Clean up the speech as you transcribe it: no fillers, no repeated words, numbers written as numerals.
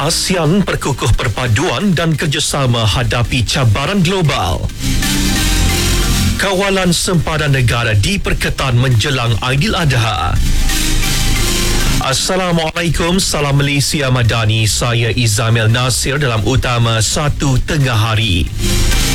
ASEAN perkukuh perpaduan dan kerjasama hadapi cabaran global. Kawalan sempadan negara diperketat menjelang Aidiladha. Assalamualaikum, salam Malaysia Madani. Saya Izamil Nasir dalam Utama 1 Tengah Hari.